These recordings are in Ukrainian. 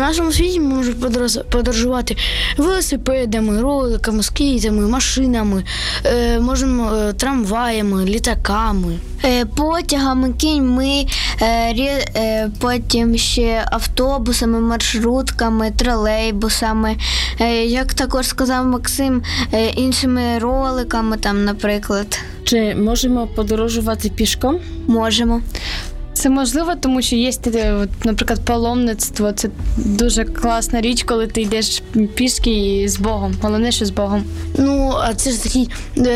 нашому світі ми можемо подорожувати велосипедами, роликами, скейтами, машинами, можемо трамваями, літаками. Потягами, кіньми, потім ще автобусами, маршрутками, тролейбусами, як також сказав Максим, іншими роликами там, наприклад. Чи можемо подорожувати пішком? Можемо. Це можливо, тому що є, наприклад, паломництво. Це дуже класна річ, коли ти йдеш пішки і з Богом. Головне, що з Богом. А це ж такий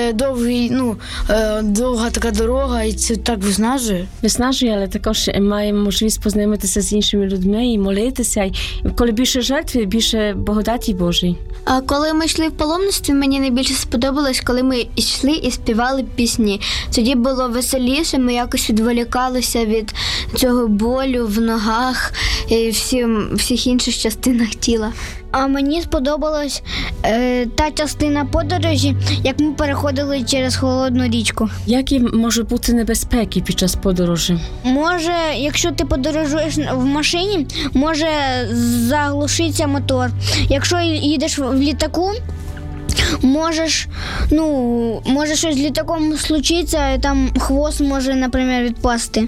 довга така дорога, і це так виснажує. Виснажує, але також маємо можливість познайомитися з іншими людьми і молитися. І коли більше жертви, більше благодаті Божої. А коли ми йшли в паломництві, мені найбільше сподобалось, коли ми йшли і співали пісні. Тоді було веселіше, ми якось відволікалися від цього болю в ногах і всіх інших частинах тіла. А мені сподобалась та частина подорожі, як ми переходили через холодну річку. Які можуть бути небезпеки під час подорожі? Може, якщо ти подорожуєш в машині, може заглушитися мотор. Якщо їдеш в літаку, може щось з літаком случиться, там хвост може, наприклад, відпасти.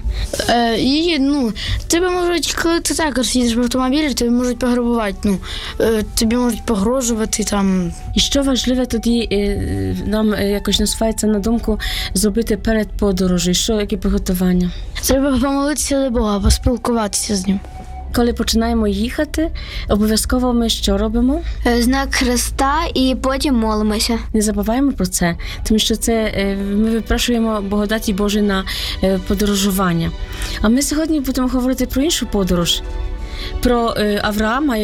Тебе можуть, коли ти також їдеш в автомобілі, тебе можуть пограбувати, тобі можуть погрожувати там. І що важливе тоді нам якось насувається на думку зробити перед подорожею? Які приготування? Треба помолитися до Бога, поспілкуватися з ним. Коли починаємо їхати, обов'язково ми що робимо? Знак Христа і потім молимося. Не забуваємо про це, тому що це ми випрошуємо благодаті Божої на подорожування. А ми сьогодні будемо говорити про іншу подорож, про Авраама,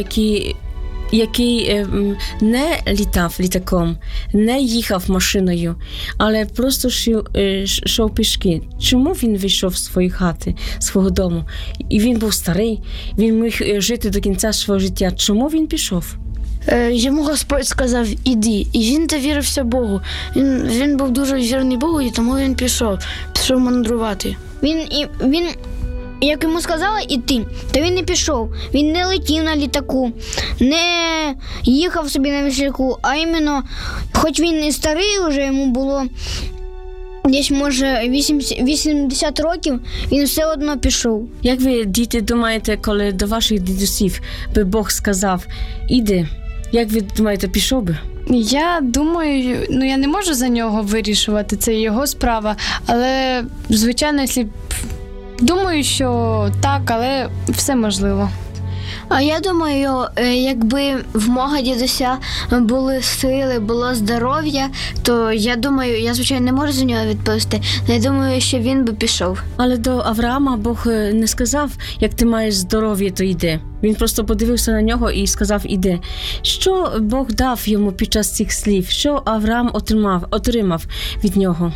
який не літав літаком, не їхав машиною, але просто йшов пішки. Чому він вийшов з своєї хати, свого дому? І він був старий, він міг жити до кінця свого життя. Чому він пішов? Йому Господь сказав, іди. І він довірився Богу. Він був дуже вірний Богу, і тому він пішов мандрувати. Він як йому сказали іти, то він не пішов. Він не летів на літаку, не їхав собі на віслюку, а іменно, хоч він і старий вже, йому було десь, може, 80 років, він все одно пішов. Як ви, діти, думаєте, коли до ваших дідусів би Бог сказав, іди, як ви думаєте, пішов би? Я думаю, я не можу за нього вирішувати, це його справа, але, звичайно, думаю, що так, але все можливо. А я думаю, якби в мого дідуся були сили, було здоров'я, то я думаю, я, звичайно, не можу за нього відповісти, але я думаю, що він би пішов. Але до Авраама Бог не сказав, як ти маєш здоров'я, то йди. Він просто подивився на нього і сказав, іди. Що Бог дав йому під час цих слів? Що Авраам отримав від нього?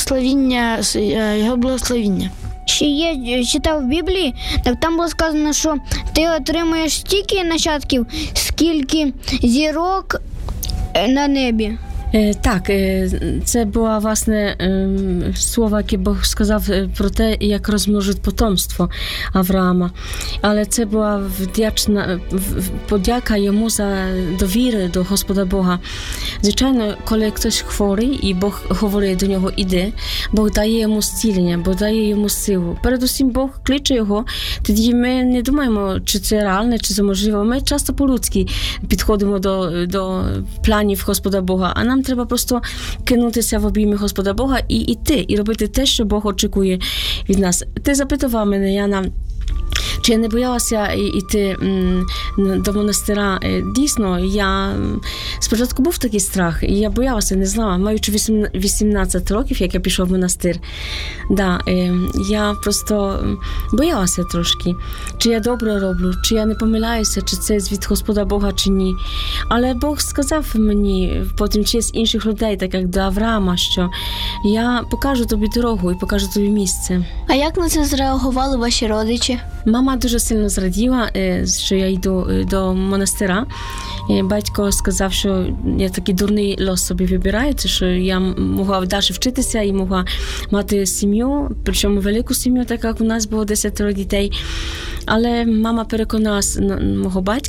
Його благословіння. Ще я читав в Біблії, так там було сказано, що ти отримаєш стільки нащадків, скільки зірок на небі. Так, це було, власне, слово, яке Бог сказав про те, як розмножить потомство Авраама. Але це була подяка йому за довіру до Господа Бога. Звичайно, коли хтось хворий, і Бог говорить до нього, іди, Бог дає йому зцілення, Бог дає йому силу. Передусім, Бог кличе його, тоді ми не думаємо, чи це реальне, чи це можливо. Ми часто по-людськи підходимо до планів Господа Бога, а нам треба просто кинутися в обійми Господа Бога і йти, і робити те, що Бог очікує від нас. Ти запитував мене, Яна, чи я не боялася йти до монастира? Дійсно, я спочатку був такий страх, і я боялася, не знала. Маючи 18 років, як я пішов в монастир, я просто боялася трошки, чи я добре роблю, чи я не помиляюся, чи це від Господа Бога, чи ні. Але Бог сказав мені потім через інших людей, так як до Авраама, що я покажу тобі дорогу і покажу тобі місце. А як на це зреагували ваші родичі? Мама дуже сильно зраділа, що я йду до монастира. Батько сказав, що я такий дурний лос собі вибираю, що я могла далі вчитися і могла мати сім'ю, причому велику сім'ю, так як у нас було 10 дітей. Але мама переконала мого батька,